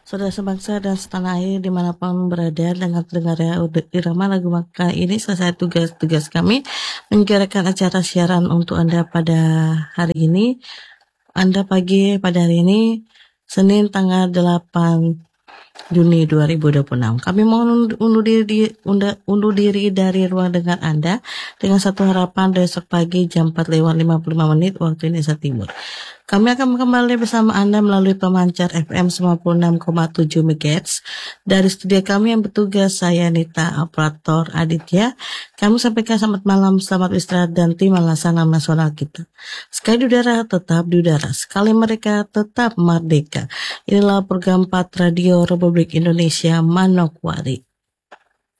Saudara sebangsa dan setanah air dimanapun berada, dengar ya irama lagu maka ini selesai tugas-tugas kami menyelenggarakan acara siaran untuk Anda pada hari ini. Anda pagi pada hari ini Senin tanggal 8 Juni 2026. Kami mohon undur diri dari ruang dengar Anda dengan satu harapan besok pagi jam 4:55 waktu Indonesia Timur. Kami akan kembali bersama Anda melalui pemancar FM 96,7 MHz. Dari studio kami yang bertugas, saya Nita, operator Aditya. Kami sampaikan selamat malam, selamat istirahat, dan terima laksana nasional kita. Sekali di udara, tetap di udara. Sekali mereka, tetap merdeka. Inilah program 4 Radio Republik Indonesia Manokwari.